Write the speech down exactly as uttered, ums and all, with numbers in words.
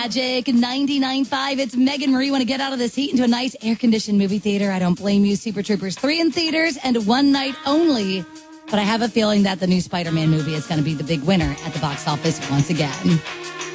Magic ninety-nine point five. It's Megan Marie. Want to get out of this heat into a nice air-conditioned movie theater? I don't blame you. Super Troopers three in theaters and one night only. But I have a feeling that the new Spider-Man movie is going to be the big winner at the box office once again.